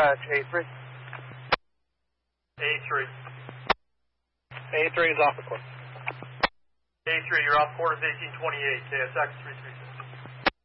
A3. A3. A3 is off the course. A3, you're off quarters 1828, KSX 336.